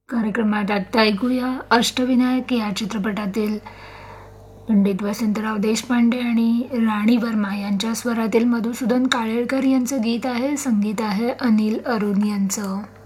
कार्यक्रमात आत्ता ऐकूया अष्टविनायक या चित्रपटातील पंडित वसंतराव देशपांडे आणि राणी वर्मा यांच्या स्वरातील मधुसूदन काळेलकर यांचं गीत आहे. संगीत आहे अनिल अरुण यांचं.